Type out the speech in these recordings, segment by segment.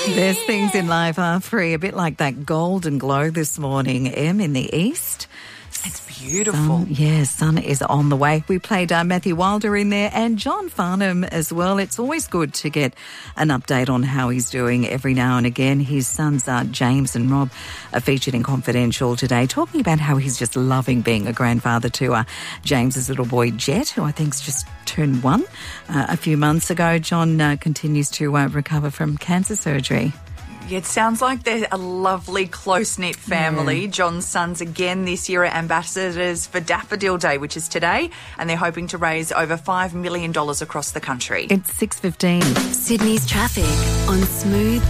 There's things in life are free, a bit like that golden glow this morning, Em, in the east. It's beautiful. Sun is on the way. We played Matthew Wilder in there and John Farnham as well. It's always good to get an update on how he's doing every now and again. His sons, James and Rob, are featured in Confidential today, talking about how he's just loving being a grandfather to James's little boy, Jet, who I think's just turned 1 a few months ago. John continues to recover from cancer surgery. Yeah, it sounds like they're a lovely, close-knit family. Yeah. John's sons again this year are ambassadors for Daffodil Day, which is today, and they're hoping to raise over $5 million across the country. It's 6:15. Sydney's traffic on Smooth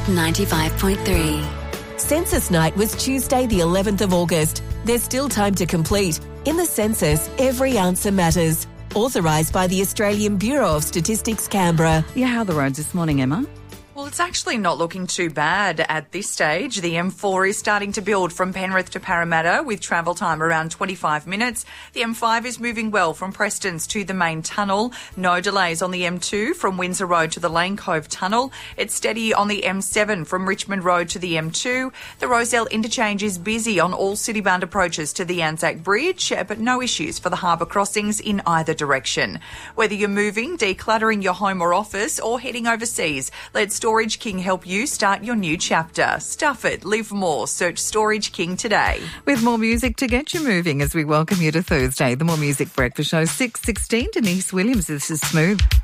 95.3. Census night was Tuesday the 11th of August. There's still time to complete. In the census, every answer matters. Authorised by the Australian Bureau of Statistics, Canberra. Yeah, how are the roads this morning, Emma? Well, it's actually not looking too bad at this stage. The M4 is starting to build from Penrith to Parramatta with travel time around 25 minutes. The M5 is moving well from Prestons to the main tunnel. No delays on the M2 from Windsor Road to the Lane Cove Tunnel. It's steady on the M7 from Richmond Road to the M2. The Rozelle interchange is busy on all city-bound approaches to the Anzac Bridge, but no issues for the harbour crossings in either direction. Whether you're moving, decluttering your home or office, or heading overseas, let Storage King help you start your new chapter. Stuff it, live more. Search Storage King today. With more music to get you moving as we welcome you to Thursday, the More Music Breakfast Show, 6:16. Denise Williams, this is Smooth.